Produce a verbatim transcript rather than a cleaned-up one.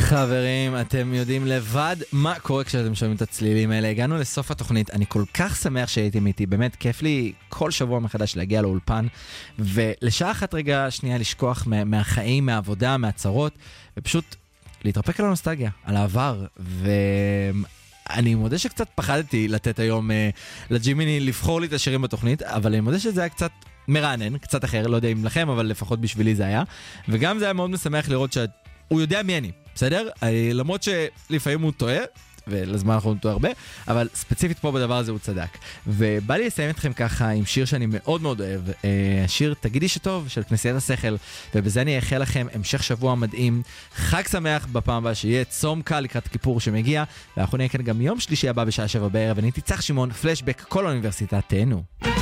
חברים, אתם יודעים לבד מה קורה כשאתם שומעים את הצלילים האלה. הגענו לסוף התוכנית, אני כל כך שמח שהייתם איתי, באמת כיף לי כל שבוע מחדש להגיע לאולפן, ולשעה אחת רגע שנייה לשכוח מהחיים, מהעבודה, מהצרות, ופשוט להתרפק על הנוסטגיה, על העבר, ואני מודה שקצת פחדתי לתת היום לג'ימיני לבחור לי את השירים בתוכנית, אבל אני מודה שזה היה קצת מרענן, קצת אחר, לא יודע אם לכם, אבל לפחות בשבילי זה היה, וגם זה היה מאוד משמח לראות שאת הוא יודע מי אני, בסדר? למרות שלפעמים הוא טועה, ולזמן אנחנו טועה הרבה, אבל ספציפית פה בדבר הזה הוא צדק. ובא לי לסיים אתכם ככה עם שיר שאני מאוד מאוד אוהב, השיר תגידי שטוב של כנסיית השכל, ובזה אני אאחל לכם המשך שבוע מדהים, חג שמח בפעם הבאה, שיהיה צום קל לקראת כיפור שמגיע, ואנחנו נהיה כאן גם יום שלישי הבא בשעה שבע בערב, ואני תצח שמעון, פלשבק, כל האוניברסיטה, תהנו.